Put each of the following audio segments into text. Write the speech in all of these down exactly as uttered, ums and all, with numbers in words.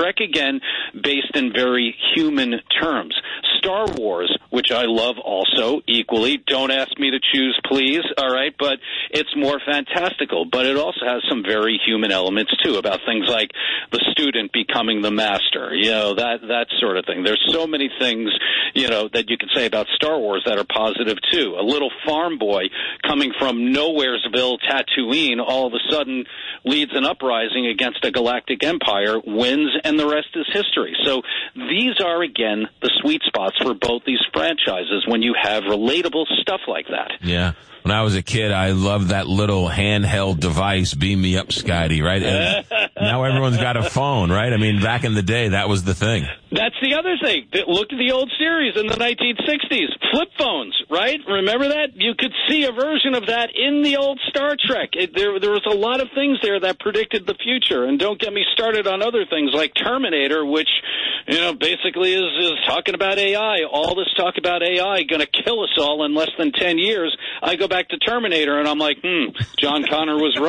Trek, again, based in very human terms. Star Wars, which I love also equally. Don't ask me to choose, please, all right? But it's more fantastical. But it also has some very human elements, too, about things like the student becoming the master, you know, that, that sort of thing. There's so many things, you know, that you could say about Star Wars that are positive, too. A little farm boy coming from Nowheresville, Tatooine, all of a sudden leads an uprising against a galactic empire, wins, and the rest is history. So these are, again, the sweet spots for both these franchises when you have relatable stuff like that. Yeah. When I was a kid, I loved that little handheld device, Beam Me Up, Scotty, right? And now everyone's got a phone, right? I mean, back in the day, that was the thing. That's the other thing. Look at the old series in the nineteen sixties. Flip phones, right? Remember that? You could see a version of that in the old Star Trek. It, there, there was a lot of things there that predicted the future. And don't get me started on other things like Terminator, which, you know, basically is, is talking about A I. All this talk about A I going to kill us all in less than ten years. I go back to Terminator, and I'm like, hmm, John Connor was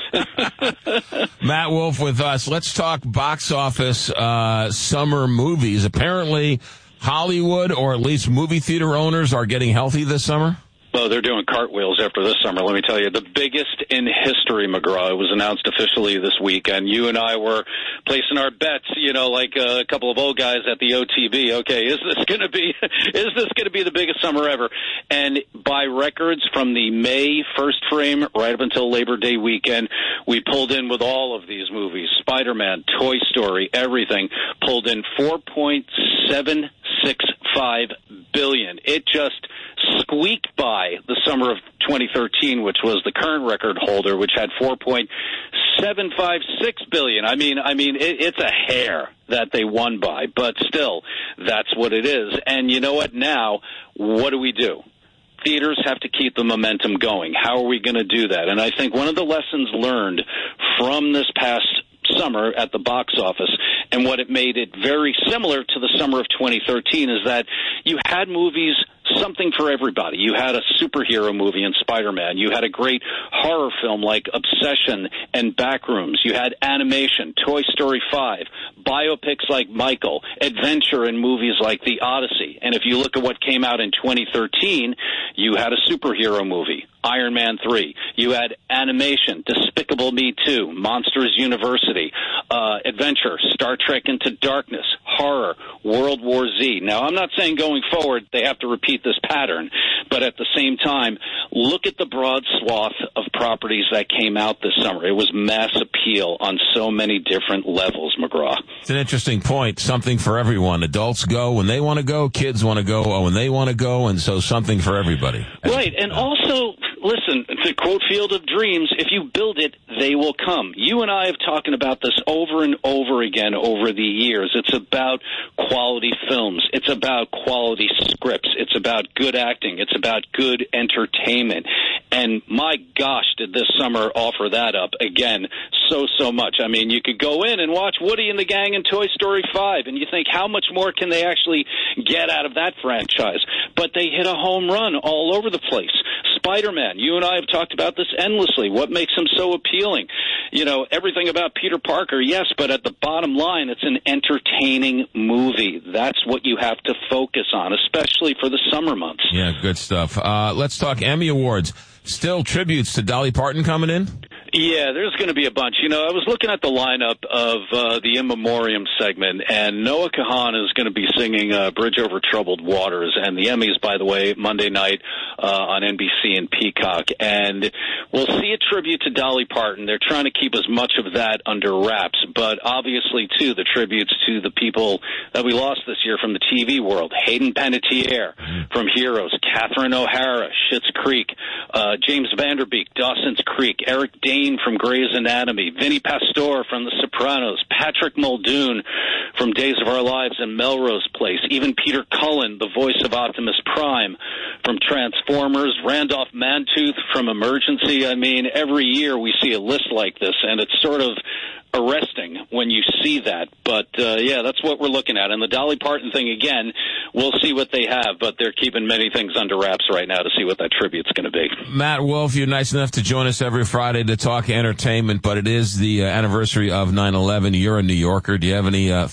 right. Matt Wolf with us. Let's talk box office uh, summer movies. Apparently, Hollywood, or at least movie theater owners, are getting healthy this summer. Well, they're doing cartwheels after this summer, let me tell you. The biggest in history, McGraw. It was announced officially this week, and you and I were placing our bets, you know, like uh, a couple of old guys at the O T B. Okay, is this going to be is this going to be the biggest summer ever? And by records from the May first frame right up until Labor Day weekend, we pulled in with all of these movies, Spider-Man, Toy Story, everything, pulled in four point seven six five billion dollars. It just squeaked by the summer of twenty thirteen, which was the current record holder, which had four point seven five six billion dollars. I mean, I mean, it, it's a hair that they won by, but still, that's what it is. And you know what? Now, what do we do? Theaters have to keep the momentum going. How are we going to do that? And I think one of the lessons learned from this past summer at the box office, and what it made it very similar to the summer of twenty thirteen, is that you had movies, something for everybody. You had a superhero movie in Spider-Man. You had a great horror film like Obsession and Backrooms. You had animation, Toy Story five, biopics like Michael, adventure in movies like The Odyssey. And if you look at what came out in twenty thirteen, you had a superhero movie, Iron Man three. You had animation, Despicable Me two, Monsters University, uh, adventure, Star Trek Into Darkness, horror, World War Z. Now, I'm not saying going forward they have to repeat this pattern, but at the same time, look at the broad swath of properties that came out this summer. It was mass appeal on so many different levels, McGraw. It's an interesting point. Something for everyone. Adults go when they want to go. Kids want to go when they want to go. And so something for everybody. Right. And also, listen, to quote Field of Dreams, if you build it, they will come. You and I have talked about this over and over again over the years. It's about quality films. It's about quality scripts. It's about good acting. It's about good entertainment. And my gosh, did this summer offer that up again so, so much. I mean, you could go in and watch Woody and the Gang and Toy Story five, and you think, how much more can they actually get out of that franchise? But they hit a home run all over the place. Spider-Man, you and I have talked about this endlessly. What makes him so appealing? You know, everything about Peter Parker, yes, but at the bottom line, it's an entertaining movie. That's what you have to focus on, especially for the summer months. Yeah, good stuff. Uh, let's talk Emmy Awards. Still tributes to Dolly Parton coming in? Yeah, there's going to be a bunch. You know, I was looking at the lineup of uh, the In Memoriam segment, and Noah Kahan is going to be singing uh, Bridge Over Troubled Waters, and the Emmys, by the way, Monday night uh, on N B C and Peacock. And we'll see a tribute to Dolly Parton. They're trying to keep as much of that under wraps, but obviously, too, the tributes to the people that we lost this year from the T V world. Hayden Panettiere from Heroes, Catherine O'Hara, Schitt's Creek, uh, James Vanderbeek, Dawson's Creek, Eric Dane from Grey's Anatomy, Vinnie Pastore from The Sopranos, Patrick Muldoon from Days of Our Lives and Melrose Place, even Peter Cullen, the voice of Optimus Prime from Transformers, Randolph Mantooth from Emergency. I mean, every year we see a list like this, and it's sort of arresting when you see that. But, uh, yeah, that's what we're looking at. And the Dolly Parton thing, again, we'll see what they have, but they're keeping many things under wraps right now to see what that tribute's going to be. Matt Wolf, you're nice enough to join us every Friday to talk entertainment, but it is the uh, anniversary of nine eleven. You're a New Yorker. Do you have any uh,